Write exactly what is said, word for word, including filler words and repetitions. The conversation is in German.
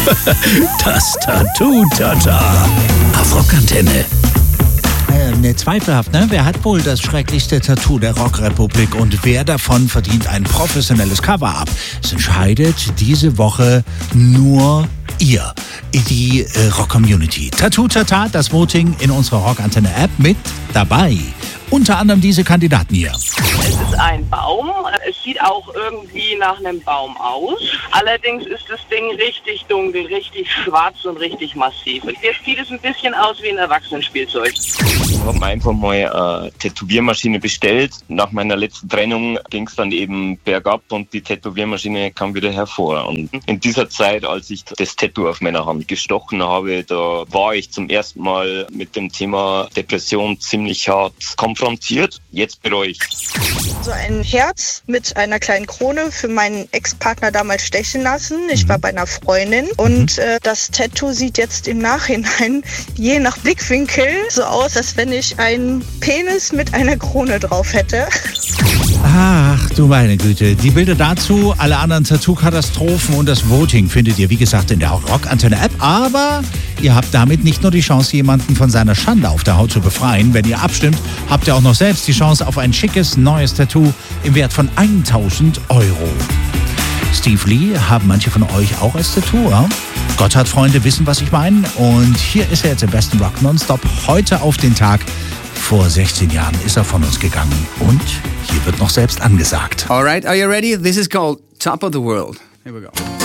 Das Tattoo-Tata auf Rockantenne. Äh, ne, zweifelhaft, ne? Wer hat wohl das schrecklichste Tattoo der Rockrepublik und wer davon verdient ein professionelles Cover-Up? Es entscheidet diese Woche nur ihr, die äh, Rock-Community. Tattoo-Tata, das Voting in unserer Rockantenne-App mit dabei. Unter anderem diese Kandidaten hier. Es ist ein Baum. Es sieht auch irgendwie nach einem Baum aus. Allerdings ist das Ding richtig dunkel, richtig schwarz und richtig massiv. Hier sieht es ein bisschen aus wie ein Erwachsenenspielzeug. Ich habe mir einfach mal eine Tätowiermaschine bestellt. Nach meiner letzten Trennung ging es dann eben bergab und die Tätowiermaschine kam wieder hervor. Und in dieser Zeit, als ich das Tattoo auf meiner Hand gestochen habe, da war ich zum ersten Mal mit dem Thema Depression ziemlich hart konfrontiert. Jetzt bereue ich. So ein Herz mit einer kleinen Krone für meinen Ex-Partner damals stechen lassen. Ich Mhm. war bei einer Freundin und äh, das Tattoo sieht jetzt im Nachhinein je nach Blickwinkel so aus, als wenn ich einen Penis mit einer Krone drauf hätte. Ach, du meine Güte. Die Bilder dazu, alle anderen Tattoo-Katastrophen und das Voting findet ihr, wie gesagt, in der Rockantenne-App. Aber ihr habt damit nicht nur die Chance, jemanden von seiner Schande auf der Haut zu befreien. Wenn ihr abstimmt, habt ihr auch noch selbst die Chance auf ein schickes, neues Tattoo im Wert von tausend Euro. Steve Lee haben manche von euch auch als Tattoo, ja? Gotthard-Freunde wissen, was ich meine. Und hier ist er jetzt im besten Rock Nonstop. Heute auf den Tag. Vor sechzehn Jahren ist er von uns gegangen. Und hier wird noch selbst angesagt. All right, are you ready? This is called Top of the World. Here we go.